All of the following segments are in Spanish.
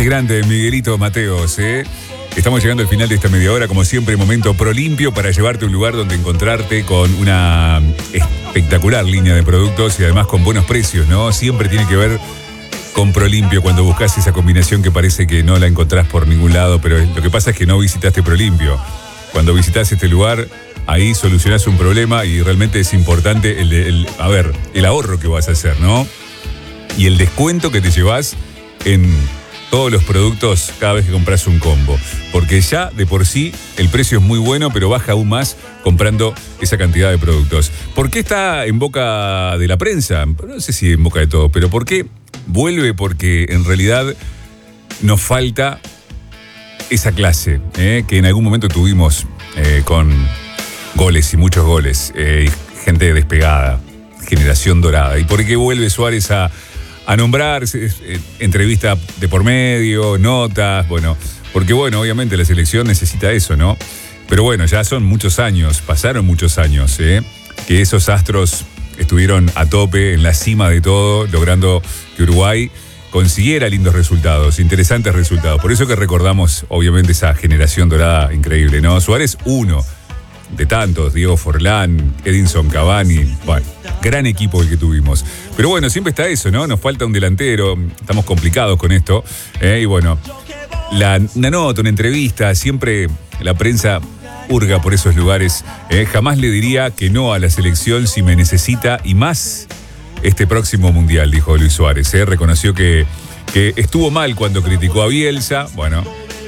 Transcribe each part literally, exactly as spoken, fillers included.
Qué grande, Miguelito Mateos, ¿eh? Estamos llegando al final de esta media hora, como siempre, momento Prolimpio para llevarte a un lugar donde encontrarte con una espectacular línea de productos y además con buenos precios, ¿no? Siempre tiene que ver con Prolimpio cuando buscas esa combinación que parece que no la encontrás por ningún lado, pero lo que pasa es que no visitaste Prolimpio. Cuando visitas este lugar, ahí solucionás un problema y realmente es importante el, el, a ver, el ahorro que vas a hacer, ¿no? Y el descuento que te llevas en todos los productos cada vez que compras un combo. Porque ya de por sí el precio es muy bueno, pero baja aún más comprando esa cantidad de productos. ¿Por qué está en boca de la prensa? No sé si en boca de todo, pero ¿por qué vuelve? Porque en realidad nos falta esa clase eh, que en algún momento tuvimos eh, con goles y muchos goles, eh, gente despegada, generación dorada. ¿Y por qué vuelve Suárez a a nombrar, eh, entrevista de por medio, notas, bueno, porque bueno, obviamente la selección necesita eso, ¿no? Pero bueno, ya son muchos años, pasaron muchos años, ¿eh? Que esos astros estuvieron a tope, en la cima de todo, logrando que Uruguay consiguiera lindos resultados, interesantes resultados. Por eso que recordamos, obviamente, esa generación dorada increíble, ¿no? Suárez, uno de tantos, Diego Forlán, Edinson Cavani, bueno, gran equipo el que tuvimos. Pero bueno, siempre está eso, ¿no? Nos falta un delantero, estamos complicados con esto. ¿eh? Y bueno, la, una nota, una entrevista, siempre la prensa hurga por esos lugares. ¿eh? Jamás le diría que no a la selección si me necesita y más este próximo Mundial, dijo Luis Suárez. ¿eh? Reconoció que, que estuvo mal cuando criticó a Bielsa, bueno,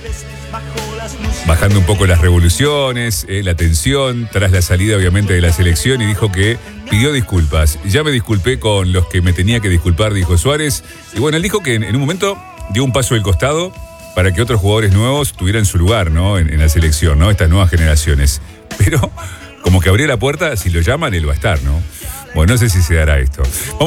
bajando un poco las revoluciones, eh, la tensión, tras la salida obviamente de la selección, y dijo que pidió disculpas. Ya me disculpé con los que me tenía que disculpar, dijo Suárez. Y bueno, él dijo que en, en un momento dio un paso del costado para que otros jugadores nuevos tuvieran su lugar, ¿no? En, en la selección, ¿no? Estas nuevas generaciones. Pero como que abrió la puerta, si lo llaman, él va a estar, ¿no? Bueno, no sé si se dará esto. Vamos